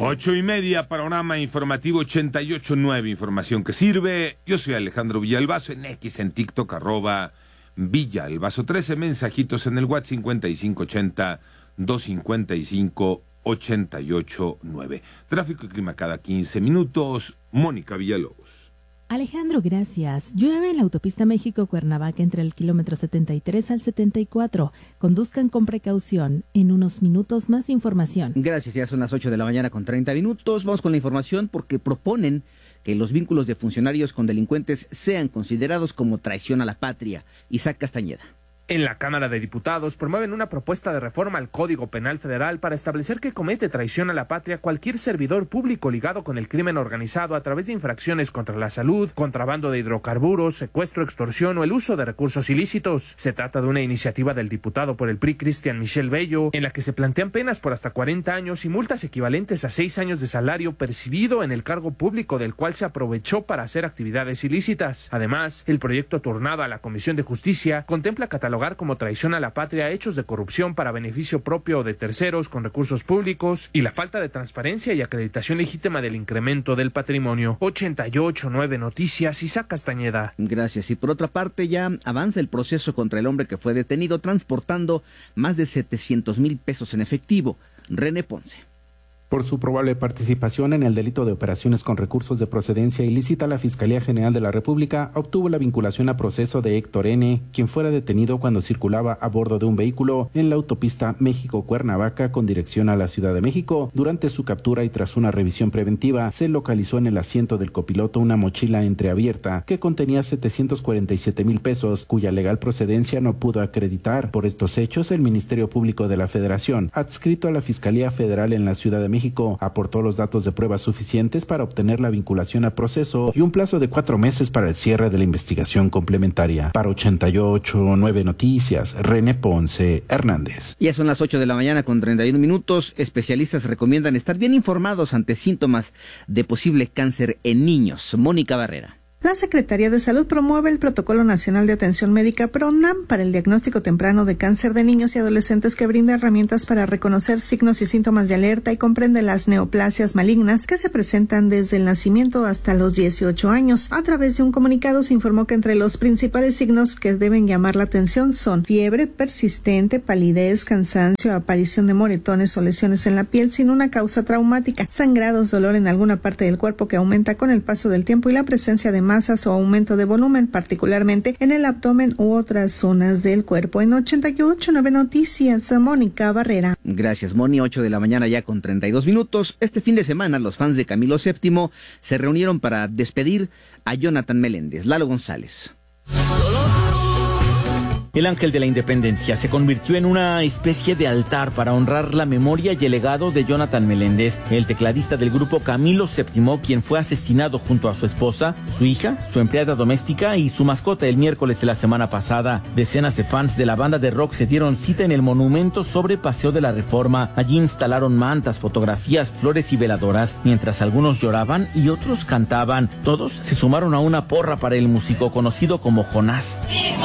8:30, panorama informativo 88.9, información que sirve. Yo soy Alejandro Villalbazo, en X, en TikTok, @Villalbazo 13, mensajitos en el WhatsApp 5580-255-889. Tráfico y clima cada 15 minutos, Mónica Villalobos. Alejandro, gracias. Llueve en la autopista México-Cuernavaca entre el kilómetro 73 al 74. Conduzcan con precaución. En unos minutos más información. Gracias, ya son las 8 de la mañana con 30 minutos. Vamos con la información porque proponen que los vínculos de funcionarios con delincuentes sean considerados como traición a la patria. Isaac Castañeda. En la Cámara de Diputados promueven una propuesta de reforma al Código Penal Federal para establecer que comete traición a la patria cualquier servidor público ligado con el crimen organizado a través de infracciones contra la salud, contrabando de hidrocarburos, secuestro, extorsión o el uso de recursos ilícitos. Se trata de una iniciativa del diputado por el PRI Cristian Michel Bello, en la que se plantean penas por hasta 40 años y multas equivalentes a 6 años de salario percibido en el cargo público del cual se aprovechó para hacer actividades ilícitas. Además, el proyecto turnado a la Comisión de Justicia contempla catalogar como traición a la patria hechos de corrupción para beneficio propio o de terceros con recursos públicos y la falta de transparencia y acreditación legítima del incremento del patrimonio. 88.9 Noticias, Isaac Castañeda. Gracias. Y por otra parte, ya avanza el proceso contra el hombre que fue detenido transportando más de 700,000 pesos en efectivo. René Ponce. Por su probable participación en el delito de operaciones con recursos de procedencia ilícita, la Fiscalía General de la República obtuvo la vinculación a proceso de Héctor N., quien fuera detenido cuando circulaba a bordo de un vehículo en la autopista México-Cuernavaca con dirección a la Ciudad de México. Durante su captura y tras una revisión preventiva, se localizó en el asiento del copiloto una mochila entreabierta que contenía 747,000 pesos, cuya legal procedencia no pudo acreditar. Por estos hechos, el Ministerio Público de la Federación, adscrito a la Fiscalía Federal en la Ciudad de México, aportó los datos de pruebas suficientes para obtener la vinculación a proceso y un plazo de 4 meses para el cierre de la investigación complementaria. Para 88.9 Noticias, René Ponce Hernández. Ya son las 8 de la mañana con 31 minutos. Especialistas recomiendan estar bien informados ante síntomas de posible cáncer en niños. Mónica Barrera. La Secretaría de Salud promueve el Protocolo Nacional de Atención Médica PRONAM para el diagnóstico temprano de cáncer de niños y adolescentes, que brinda herramientas para reconocer signos y síntomas de alerta y comprende las neoplasias malignas que se presentan desde el nacimiento hasta los 18 años. A través de un comunicado se informó que entre los principales signos que deben llamar la atención son fiebre persistente, palidez, cansancio, aparición de moretones o lesiones en la piel sin una causa traumática, sangrados, dolor en alguna parte del cuerpo que aumenta con el paso del tiempo y la presencia de masas o aumento de volumen, particularmente en el abdomen u otras zonas del cuerpo. En 88.9 Noticias, Mónica Barrera. Gracias, Moni. 8 de la mañana ya con 32 minutos. Este fin de semana los fans de Camilo VII se reunieron para despedir a Jonathan Meléndez. Lalo González. El Ángel de la Independencia se convirtió en una especie de altar para honrar la memoria y el legado de Jonathan Meléndez, el tecladista del grupo Camilo VII, quien fue asesinado junto a su esposa, su hija, su empleada doméstica y su mascota el miércoles de la semana pasada. Decenas de fans de la banda de rock se dieron cita en el monumento sobre Paseo de la Reforma. Allí instalaron mantas, fotografías, flores y veladoras, mientras algunos lloraban y otros cantaban. Todos se sumaron a una porra para el músico conocido como Jonás.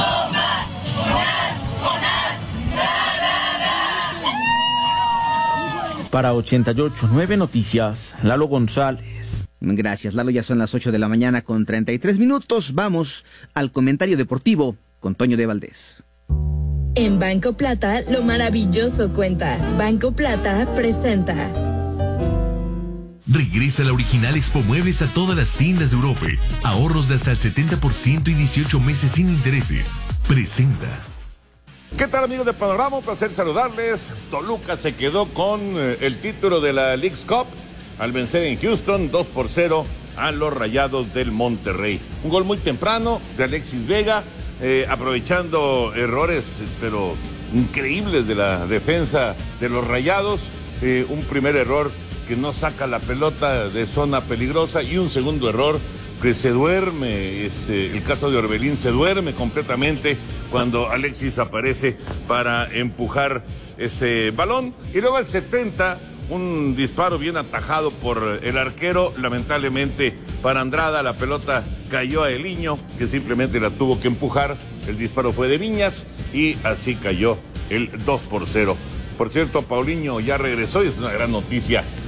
Para 88.9 Noticias, Lalo González. Gracias, Lalo. Ya son las 8 de la mañana con 33 minutos. Vamos al comentario deportivo con Toño de Valdés. En Banco Plata, lo maravilloso cuenta. Banco Plata presenta. Regresa la original Expo Muebles a todas las tiendas de Europa. Ahorros de hasta el 70% y 18 meses sin intereses. Presenta. ¿Qué tal, amigos de Panorama? Un placer saludarles. Toluca se quedó con el título de la Leagues Cup al vencer en Houston 2-0 a los Rayados del Monterrey. Un gol muy temprano de Alexis Vega, aprovechando errores pero increíbles de la defensa de los Rayados. Un primer error que no saca la pelota de zona peligrosa y un segundo error que se duerme, el caso de Orbelín, se duerme completamente cuando Alexis aparece para empujar ese balón. Y luego al 70, un disparo bien atajado por el arquero. Lamentablemente para Andrada la pelota cayó a Eliño, que simplemente la tuvo que empujar. El disparo fue de Viñas y así cayó el 2-0. Por cierto, Paulinho ya regresó y es una gran noticia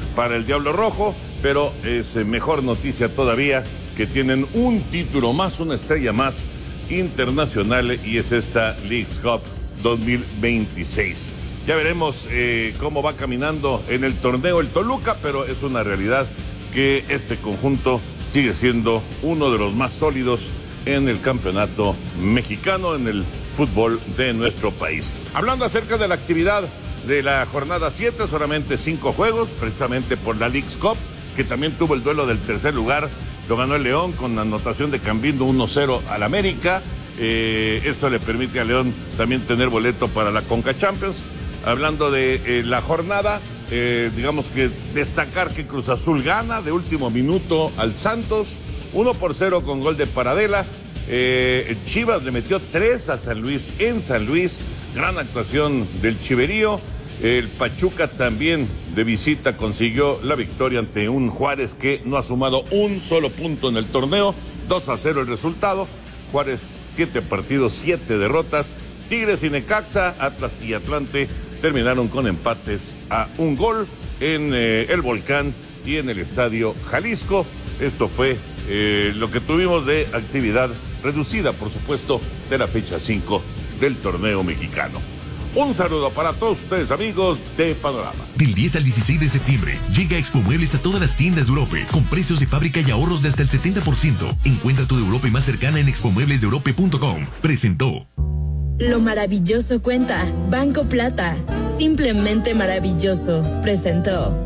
para el Diablo Rojo, pero es mejor noticia todavía que tienen un título más, una estrella más internacional, y es esta Leagues Cup 2026. Ya veremos cómo va caminando en el torneo el Toluca, pero es una realidad que este conjunto sigue siendo uno de los más sólidos en el campeonato mexicano, en el fútbol de nuestro país. Hablando acerca de la actividad de la jornada 7, solamente 5 juegos, precisamente por la Leagues Cup, que también tuvo el duelo del tercer lugar. Lo ganó el León con anotación de Cambindo 1-0 al América. Esto le permite a León también tener boleto para la Conca Champions. Hablando de la jornada, digamos que destacar que Cruz Azul gana de último minuto al Santos, 1-0 con gol de Paradela. Chivas le metió 3 a San Luis en San Luis, gran actuación del Chiverío. El Pachuca también de visita consiguió la victoria ante un Juárez que no ha sumado un solo punto en el torneo, 2-0 el resultado. Juárez 7 partidos, 7 derrotas. Tigres y Necaxa, Atlas y Atlante terminaron con empates a un gol en el Volcán y en el Estadio Jalisco. Esto fue lo que tuvimos de actividad reducida, por supuesto, de la fecha 5 del torneo mexicano. Un saludo para todos ustedes, amigos de Panorama. Del 10 al 16 de septiembre, llega Expo Muebles a todas las tiendas de Europe, con precios de fábrica y ahorros de hasta el 70%. Encuentra tu de Europe más cercana en expomueblesdeeurope.com. Presentó. Lo maravilloso cuenta. Banco Plata. Simplemente maravilloso. Presentó.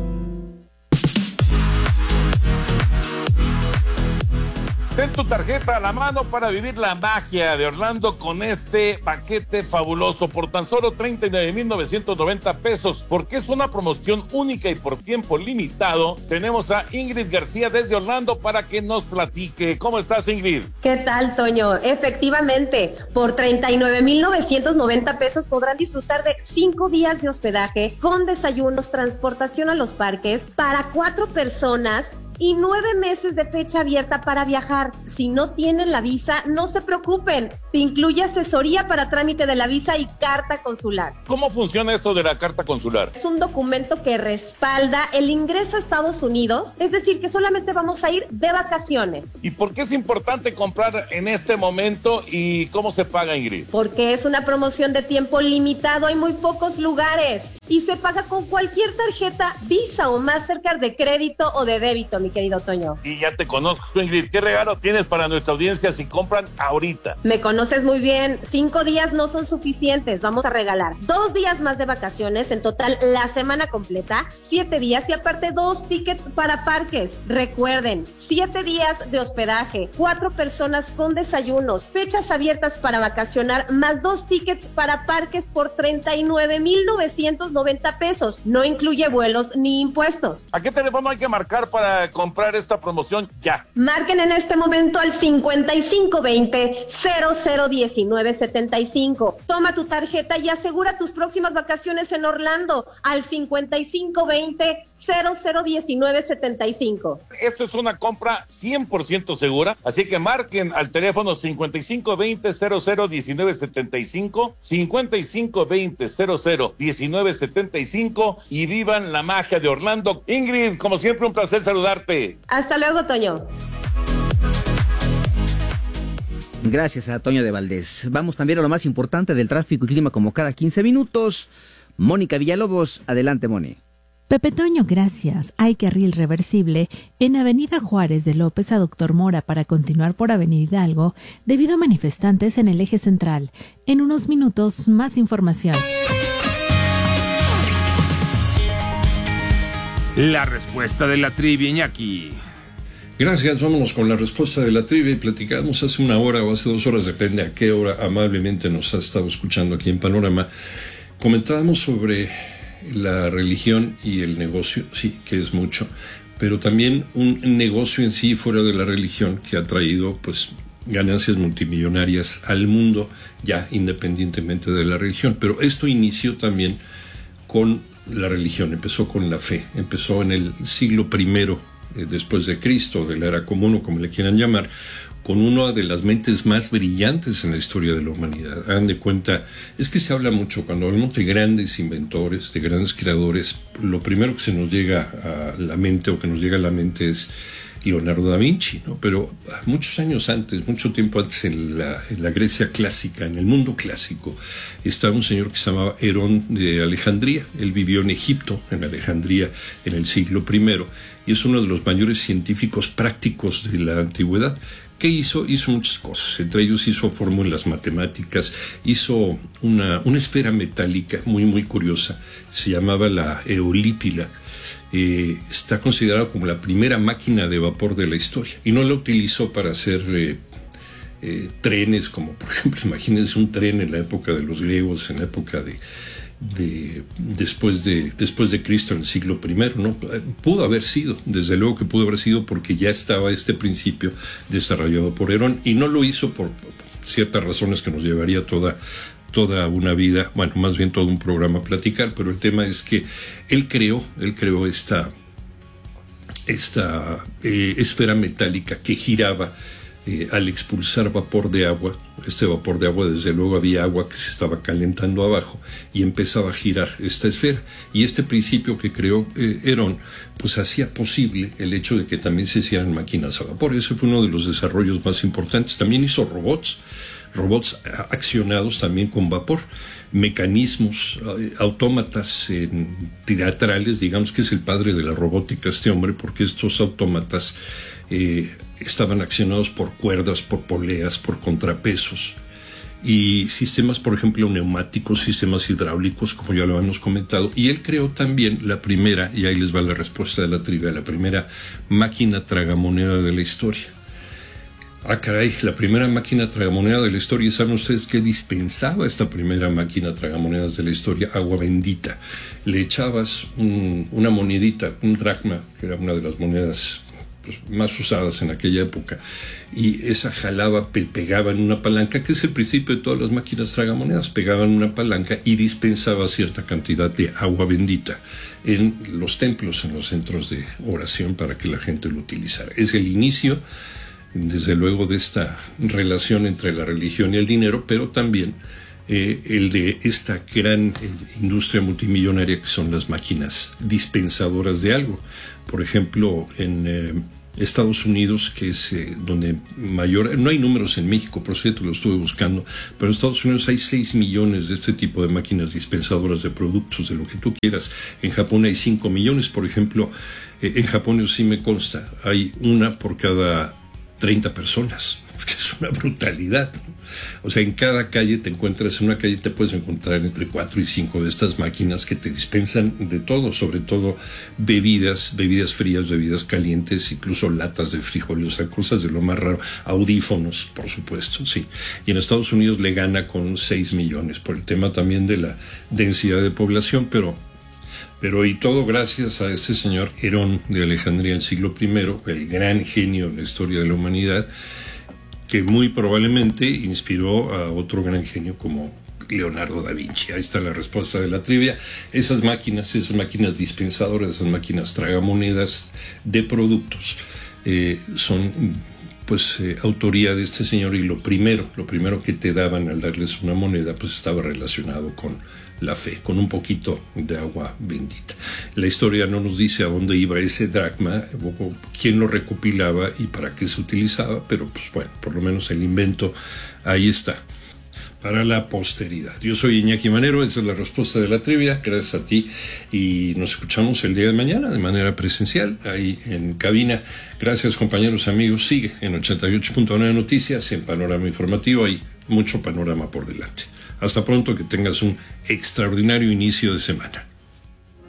Ten tu tarjeta a la mano para vivir la magia de Orlando con este paquete fabuloso por tan solo 39,990 pesos, porque es una promoción única y por tiempo limitado. Tenemos a Ingrid García desde Orlando para que nos platique. ¿Cómo estás, Ingrid? ¿Qué tal, Toño? Efectivamente, por 39,990 pesos podrán disfrutar de 5 días de hospedaje con desayunos, transportación a los parques para 4 personas y 9 meses de fecha abierta para viajar. Si no tienen la visa, no se preocupen. Te incluye asesoría para trámite de la visa y carta consular. ¿Cómo funciona esto de la carta consular? Es un documento que respalda el ingreso a Estados Unidos, es decir, que solamente vamos a ir de vacaciones. ¿Y por qué es importante comprar en este momento y cómo se paga, Ingrid? Porque es una promoción de tiempo limitado, hay muy pocos lugares. Y se paga con cualquier tarjeta Visa o Mastercard de crédito o de débito, mi querido Toño. Y ya te conozco, Ingrid. ¿Qué regalo tienes para nuestra audiencia si compran ahorita? Me conoces muy bien. 5 días no son suficientes. Vamos a regalar 2 días más de vacaciones, en total la semana completa, 7 días y aparte 2 tickets para parques. Recuerden, 7 días de hospedaje, 4 personas con desayunos, fechas abiertas para vacacionar, más 2 tickets para parques por 39,990 pesos. No incluye vuelos ni impuestos. ¿A qué teléfono hay que marcar para comprar esta promoción ya? Marquen en este momento al 5520-001975. Toma tu tarjeta y asegura tus próximas vacaciones en Orlando al 5520-001975. Esto es una compra 100% segura, así que marquen al teléfono 5520-001975, 5520-001975 y vivan la magia de Orlando. Ingrid, como siempre, un placer saludarte. Hasta luego, Toño. Gracias a Toño de Valdés. Vamos también a lo más importante del tráfico y clima como cada 15 minutos. Mónica Villalobos, adelante, Moni. Pepe Toño, gracias. Hay carril reversible en Avenida Juárez de López a Doctor Mora para continuar por Avenida Hidalgo debido a manifestantes en el eje central. En unos minutos, más información. La respuesta de la trivia, Iñaki. Gracias, vámonos con la respuesta de la trivia. Platicamos hace 1 hora o hace 2 horas, depende a qué hora amablemente nos ha estado escuchando aquí en Panorama. Comentábamos sobre la religión y el negocio, sí, que es mucho, pero también un negocio en sí fuera de la religión que ha traído pues ganancias multimillonarias al mundo, ya independientemente de la religión. Pero esto inició también con la religión, empezó con la fe, empezó en el siglo I después de Cristo, de la era común o como le quieran llamar, con una de las mentes más brillantes en la historia de la humanidad. Hagan de cuenta, es que se habla mucho, cuando hablamos de grandes inventores, de grandes creadores, lo primero que se nos llega a la mente o que nos llega a la mente es Leonardo da Vinci, ¿no? Pero muchos años antes, mucho tiempo antes, en la Grecia clásica, en el mundo clásico, estaba un señor que se llamaba Herón de Alejandría. Él vivió en Egipto, en Alejandría, en el siglo I, y es uno de los mayores científicos prácticos de la antigüedad. ¿Qué hizo? Hizo muchas cosas. Entre ellos hizo fórmulas matemáticas, hizo una esfera metálica muy, muy curiosa. Se llamaba la Eolípila. Está considerada como la primera máquina de vapor de la historia. Y no la utilizó para hacer trenes, como por ejemplo, imagínense un tren en la época de los griegos, en la época después de Cristo, en el siglo I, ¿no? Pudo haber sido, desde luego que pudo haber sido, porque ya estaba este principio desarrollado por Herón, y no lo hizo por ciertas razones que nos llevaría toda una vida, bueno, más bien todo un programa a platicar, pero el tema es que él creó esta esfera metálica que giraba al expulsar vapor de agua. Este vapor de agua, desde luego, había agua que se estaba calentando abajo y empezaba a girar esta esfera. Y este principio que creó Herón, pues hacía posible el hecho de que también se hicieran máquinas a vapor. Ese fue uno de los desarrollos más importantes. También hizo robots accionados también con vapor, mecanismos, autómatas teatrales. Digamos que es el padre de la robótica este hombre, porque estos autómatas estaban accionados por cuerdas, por poleas, por contrapesos, y sistemas, por ejemplo, neumáticos, sistemas hidráulicos, como ya lo hemos comentado. Y él creó también la primera, y ahí les va la respuesta de la trivia, la primera máquina tragamoneda de la historia. Ah, caray, la primera máquina tragamoneda de la historia. ¿Saben ustedes qué dispensaba esta primera máquina tragamonedas de la historia? Agua bendita. Le echabas una monedita, un dracma, que era una de las monedas más usadas en aquella época, y esa jalaba, pegaba en una palanca, que es el principio de todas las máquinas tragamonedas. Pegaban una palanca y dispensaba cierta cantidad de agua bendita en los templos, en los centros de oración, para que la gente lo utilizara. Es el inicio, desde luego, de esta relación entre la religión y el dinero, pero también el de esta gran industria multimillonaria que son las máquinas dispensadoras de algo. Por ejemplo, en Estados Unidos, que es donde mayor, no hay números en México, por cierto, lo estuve buscando, pero en Estados Unidos hay 6 millones de este tipo de máquinas dispensadoras de productos, de lo que tú quieras. En Japón hay 5 millones, por ejemplo. En Japón, sí me consta, hay una por cada 30 personas. Es una brutalidad, ¿no? O sea, en cada calle te puedes encontrar entre 4 y 5 de estas máquinas que te dispensan de todo, sobre todo bebidas frías, bebidas calientes, incluso latas de frijoles, o sea, cosas de lo más raro, audífonos, por supuesto, sí. Y en Estados Unidos le gana con 6 millones por el tema también de la densidad de población, pero y todo gracias a este señor Herón de Alejandría en el siglo I, el gran genio en la historia de la humanidad, que muy probablemente inspiró a otro gran genio como Leonardo da Vinci. Ahí está la respuesta de la trivia. Esas máquinas dispensadoras, esas máquinas tragamonedas de productos, son pues autoría de este señor, y lo primero que te daban al darles una moneda, pues estaba relacionado con la fe, con un poquito de agua bendita. La historia no nos dice a dónde iba ese dracma, o quién lo recopilaba y para qué se utilizaba, pero pues bueno, por lo menos el invento ahí está para la posteridad. Yo soy Iñaki Manero, esa es la respuesta de la trivia, gracias a ti, y nos escuchamos el día de mañana de manera presencial ahí en cabina. Gracias, compañeros, amigos. Sigue en 88.9 Noticias, en Panorama Informativo. Hay mucho panorama por delante. Hasta pronto, que tengas un extraordinario inicio de semana.